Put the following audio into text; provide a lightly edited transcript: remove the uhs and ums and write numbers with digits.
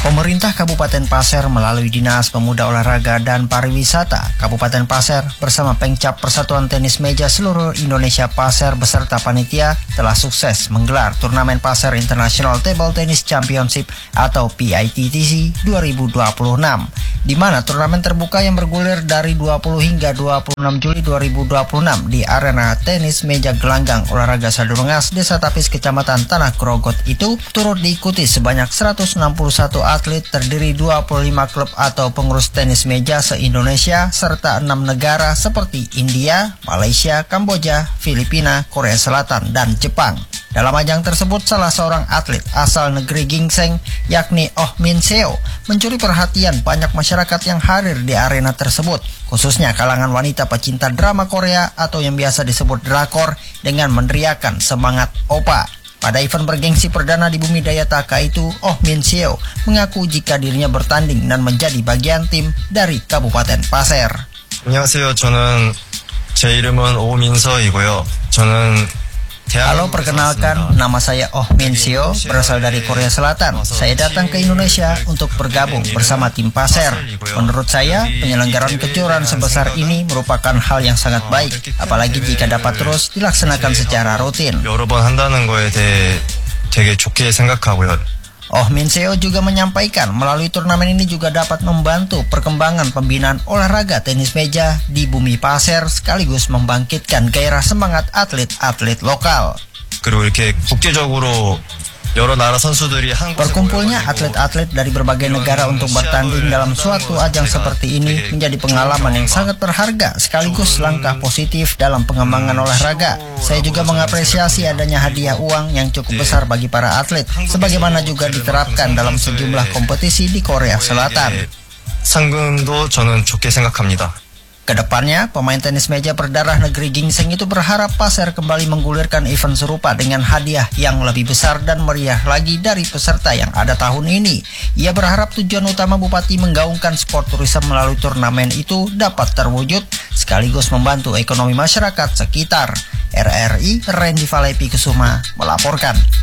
Pemerintah Kabupaten Pasir melalui Dinas Pemuda Olahraga dan Pariwisata Kabupaten Pasir bersama Pengcap Persatuan Tenis Meja Seluruh Indonesia Pasir beserta panitia telah sukses menggelar turnamen Pasir International Table Tennis Championship atau PITTC 2026, di mana turnamen terbuka yang bergulir dari 20 hingga 26 Juli 2026 di arena tenis meja gelanggang olahraga Sadurungas, Desa Tapis, Kecamatan Tanah Grogot itu turut diikuti sebanyak 161 atlet terdiri 25 klub atau pengurus tenis meja se-Indonesia serta 6 negara seperti India, Malaysia, Kamboja, Filipina, Korea Selatan, dan Jepang. Dalam ajang tersebut, salah seorang atlet asal negeri Gingseng, yakni Oh Min Seo, mencuri perhatian banyak masyarakat yang hadir di arena tersebut, khususnya kalangan wanita pecinta drama Korea atau yang biasa disebut drakor dengan meneriakan semangat Oppa. Pada event bergengsi perdana di Bumi Dayataka itu, Oh Min Seo mengaku jika dirinya bertanding dan menjadi bagian tim dari Kabupaten Pasir. 안녕하세요. 저는 제 이름은 오민서이고요. 저는 Halo, perkenalkan, nama saya Oh Min Seo, berasal dari Korea Selatan. Saya datang ke Indonesia untuk bergabung bersama tim Pasir. Menurut saya, penyelenggaraan kejuaraan sebesar ini merupakan hal yang sangat baik, apalagi jika dapat terus dilaksanakan secara rutin. 여러 번 한다는 거에 대해 되게 좋게 생각하고요. Oh Min Seo juga menyampaikan melalui turnamen ini juga dapat membantu perkembangan pembinaan olahraga tenis meja di Bumi Pasir sekaligus membangkitkan gairah semangat atlet-atlet lokal. 그리고 이렇게 국제적으로 여러 나라 선수들이 Berkumpulnya atlet-atlet dari berbagai negara untuk bertanding dalam suatu ajang seperti ini menjadi pengalaman yang sangat berharga sekaligus langkah positif dalam pengembangan olahraga. Saya juga mengapresiasi adanya hadiah uang yang cukup besar bagi para atlet, sebagaimana juga diterapkan dalam sejumlah kompetisi di Korea Selatan. 상금도 저는 좋게 생각합니다. Kedepannya, pemain tenis meja berdarah negeri Gingseng itu berharap Pasir kembali menggulirkan event serupa dengan hadiah yang lebih besar dan meriah lagi dari peserta yang ada tahun ini. Ia berharap tujuan utama Bupati menggaungkan sport tourism melalui turnamen itu dapat terwujud sekaligus membantu ekonomi masyarakat sekitar. RRI Randy Valepi Kusuma melaporkan.